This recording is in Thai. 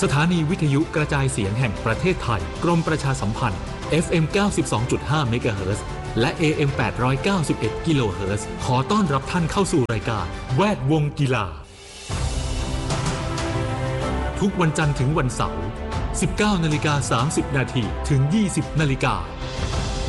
สถานีวิทยุกระจายเสียงแห่งประเทศไทยกรมประชาสัมพันธ์ FM 92.5 เมกะเฮิรตซ์และ AM 891 กิโลเฮิรตซ์ขอต้อนรับท่านเข้าสู่รายการแวดวงกีฬาทุกวันจันทร์ถึงวันเสาร์ 19:30 น.ถึง 20:00 น.ท